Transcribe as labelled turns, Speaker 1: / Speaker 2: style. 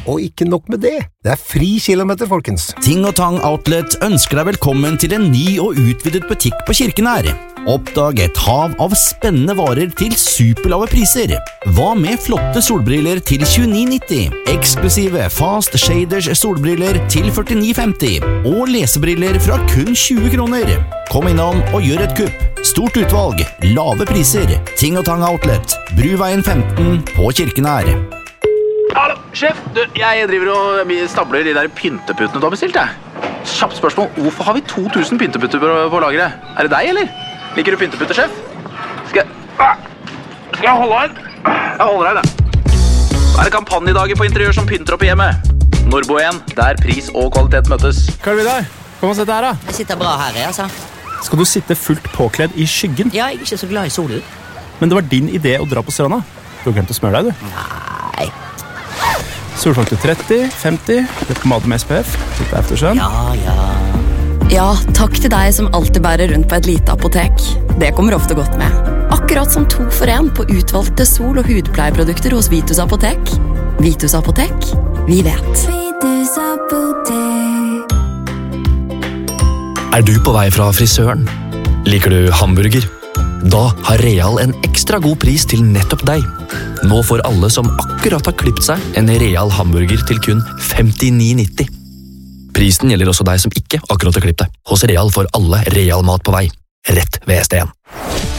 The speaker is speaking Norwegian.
Speaker 1: Og ikke nok med det, det fri kilometer, folkens.
Speaker 2: Ting og Tang Outlet ønsker deg velkommen til en ny og utvidet butikk på Kirkenær. Oppdag et hav av spennende varer til superlave priser. Hva med flotte solbriller til 29,90, eksklusive Fast Shaders solbriller til 49,50 og lesebriller fra kun 20 kroner. Kom innom og gjør et kupp. Stort utvalg, lave priser. Ting og Tang Outlet, Bruveien 15 på Kirkenær.
Speaker 3: Hallo, sjef, jeg driver og stabler de der pynteputtene du har bestilt, jeg. Kjapt spørsmål, hvorfor har vi 2000 pynteputter på lageret? Er det deg, eller? Liker du pynteputter, sjef? Skal jeg holde her? Jeg holder her, da. Det kampanjedager på interiør som pynter opp i hjemmet. Norbo 1, der pris og kvalitet møtes.
Speaker 4: Hva er det der? Kom og sett her, da.
Speaker 5: Jeg sitter bra her, altså.
Speaker 4: Skal du sitte fullt påkledd i skyggen?
Speaker 5: Ja, jeg er ikke så glad i solen.
Speaker 4: Men det var din idé å dra på stranda. Du har glemt å smøre deg, du.
Speaker 5: Nei.
Speaker 4: Solfaktor 30, 50, litt pomade med SPF, litt eftersøvn.
Speaker 5: Ja.
Speaker 6: Ja, takk til deg som alltid bærer rundt på et lite apotek. Det kommer ofte godt med. Akkurat som 2 for 1 på utvalgte sol- og hudpleieprodukter hos Vitus Apotek. Vitus Apotek, vi vet. Vitus Apotek.
Speaker 7: Er du på vei fra frisøren? Liker du hamburger? Da har Real en ekstra god pris til nettopp deg. Nå får alle som akkurat har klippet seg en Real hamburger til kun 59,90. Prisen gjelder også deg som ikke akkurat har klippet deg. Hos Real får alle Real mat på vei, rett ved ST1.